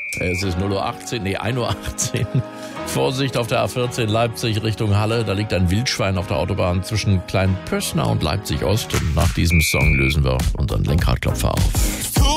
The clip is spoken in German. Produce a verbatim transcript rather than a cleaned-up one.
Es ist null Uhr achtzehn, nee, ein Uhr achtzehn. Vorsicht auf der A vierzehn Leipzig Richtung Halle. Da liegt ein Wildschwein auf der Autobahn zwischen Kleinpössner und Leipzig Ost. Und nach diesem Song lösen wir unseren Lenkradklopfer auf.